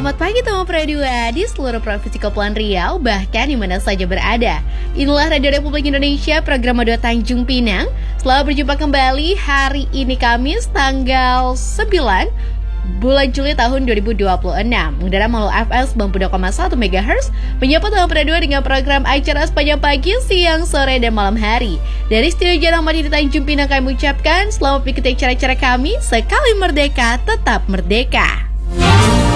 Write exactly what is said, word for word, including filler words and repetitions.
Selamat pagi teman Pro dua di seluruh Provinsi Kepulauan Riau, bahkan di mana saja berada. Inilah Radio Republik Indonesia, program Mode Tanjung Pinang. Selamat berjumpa kembali hari ini Kamis tanggal sembilan bulan Juli tahun dua ribu dua puluh enam. Mengudara melalui F M sembilan puluh dua koma satu megahertz, menyapa teman Pro dua dengan program acara sepanjang pagi, siang, sore, dan malam hari. Dari studio Jarang Madi di Tanjung Pinang kami ucapkan selamat mengikuti acara-acara kami. Sekali merdeka, tetap merdeka.